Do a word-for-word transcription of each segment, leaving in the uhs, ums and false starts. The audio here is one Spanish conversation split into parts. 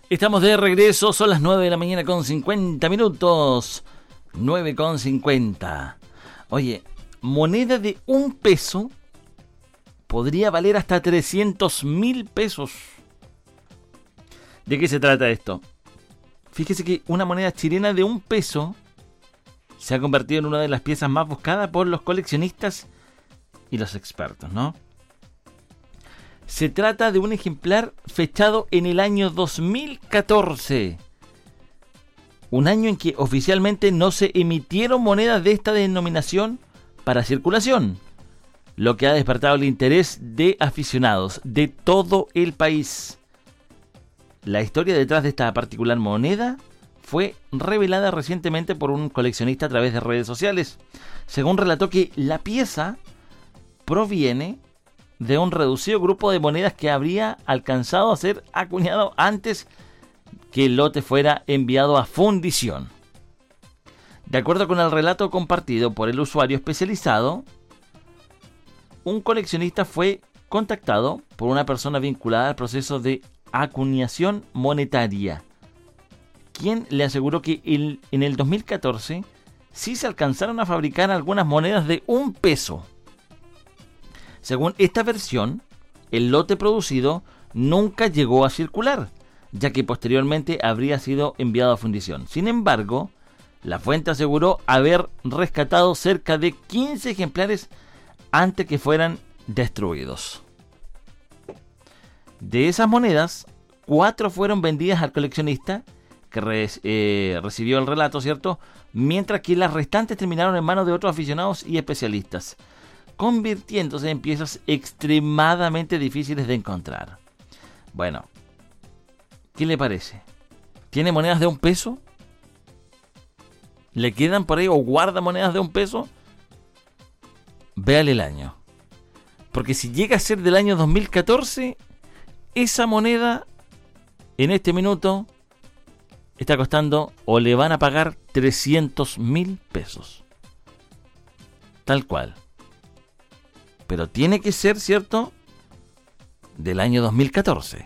Estamos de regreso, son las nueve de la mañana con cincuenta minutos. nueve con cincuenta. Oye, moneda de un peso podría valer hasta trescientos mil pesos. ¿De qué se trata esto? Fíjese que una moneda chilena de un peso se ha convertido en una de las piezas más buscadas por los coleccionistas y los expertos, ¿no? Se trata de un ejemplar fechado en el año dos mil catorce. Un año en que oficialmente no se emitieron monedas de esta denominación para circulación, lo que ha despertado el interés de aficionados de todo el país. La historia detrás de esta particular moneda fue revelada recientemente por un coleccionista a través de redes sociales. Según relató que la pieza proviene de un reducido grupo de monedas que habría alcanzado a ser acuñado antes que el lote fuera enviado a fundición. De acuerdo con el relato compartido por el usuario especializado, un coleccionista fue contactado por una persona vinculada al proceso de acuñación monetaria, quien le aseguró que el, en el dos mil catorce sí se alcanzaron a fabricar algunas monedas de un peso. Según esta versión, el lote producido nunca llegó a circular, ya que posteriormente habría sido enviado a fundición. Sin embargo, la fuente aseguró haber rescatado cerca de quince ejemplares antes que fueran destruidos. De esas monedas, cuatro fueron vendidas al coleccionista, que re, eh, recibió el relato, ¿cierto? Mientras que las restantes terminaron en manos de otros aficionados y especialistas, convirtiéndose en piezas extremadamente difíciles de encontrar. Bueno, ¿qué le parece? ¿Tiene monedas de un peso? ¿Le quedan por ahí o guarda monedas de un peso? Véale el año. Porque si llega a ser del año dos mil catorce, esa moneda en este minuto está costando o le van a pagar trescientos mil pesos. Tal cual. Pero tiene que ser, ¿cierto?, del año dos mil catorce.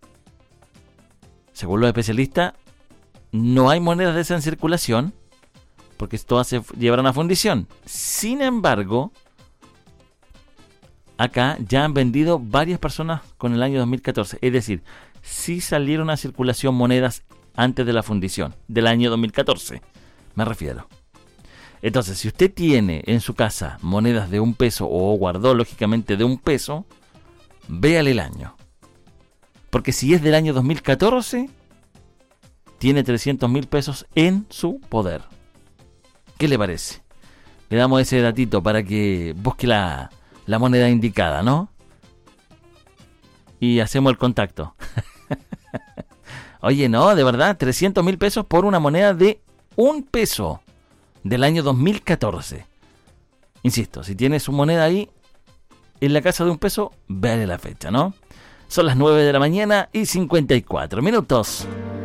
Según los especialistas, no hay monedas de esa en circulación, porque todas se llevaron a fundición. Sin embargo, acá ya han vendido varias personas con el año dos mil catorce. Es decir, sí salieron a circulación monedas antes de la fundición, del año dos mil catorce, me refiero. Entonces, si usted tiene en su casa monedas de un peso o guardó lógicamente de un peso, véale el año. Porque si es del año dos mil catorce, tiene trescientos mil pesos en su poder. ¿Qué le parece? Le damos ese datito para que busque la, la moneda indicada, ¿no? Y hacemos el contacto. Oye, no, de verdad, trescientos mil pesos por una moneda de un peso del año dos mil catorce. Insisto, si tiene su moneda ahí en la casa de un peso, véale la fecha, ¿no? Son las nueve de la mañana y cincuenta y cuatro minutos.